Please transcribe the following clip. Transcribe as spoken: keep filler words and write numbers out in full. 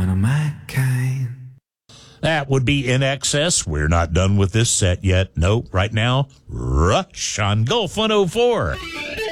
one of my kind. That would be In Excess. We're not done with this set yet. Nope. Right now, Rush on Gulf one oh four.